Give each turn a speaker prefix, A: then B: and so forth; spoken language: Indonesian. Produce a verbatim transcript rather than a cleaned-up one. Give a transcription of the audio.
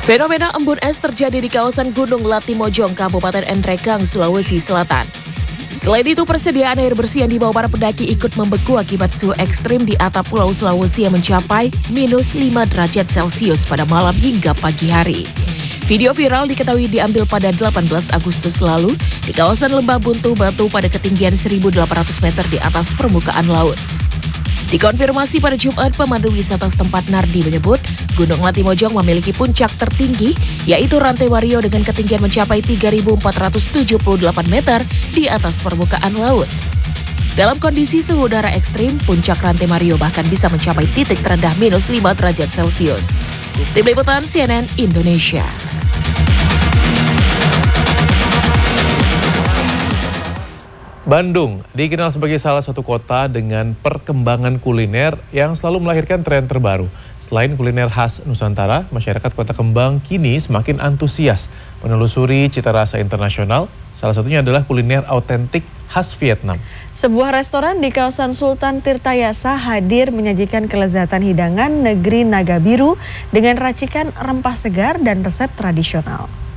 A: Fenomena embun es terjadi di kawasan Gunung Latimojong, Kabupaten Nrekang, Sulawesi Selatan. Selain itu, persediaan air bersih yang dibawa para pendaki ikut membeku akibat suhu ekstrim di atap Pulau Sulawesi yang mencapai minus lima derajat Celcius pada malam hingga pagi hari. Video viral diketahui diambil pada delapan belas Agustus lalu di kawasan Lembah Buntu Batu pada ketinggian seribu delapan ratus meter di atas permukaan laut. Dikonfirmasi pada Jumat, pemandu wisata setempat Nardi menyebut Gunung Latimojong memiliki puncak tertinggi, yaitu Rantai Wario dengan ketinggian mencapai tiga ribu empat ratus tujuh puluh delapan meter di atas permukaan laut. Dalam kondisi suhu udara ekstrim, puncak Rantai Wario bahkan bisa mencapai titik terendah minus lima derajat Celcius. Tim Liputan C N N Indonesia.
B: Bandung dikenal sebagai salah satu kota dengan perkembangan kuliner yang selalu melahirkan tren terbaru. Selain kuliner khas Nusantara, masyarakat Kota Kembang kini semakin antusias menelusuri cita rasa internasional. Salah satunya adalah kuliner autentik khas Vietnam.
C: Sebuah restoran di kawasan Sultan Tirtayasa hadir menyajikan kelezatan hidangan negeri naga biru dengan racikan rempah segar dan resep tradisional.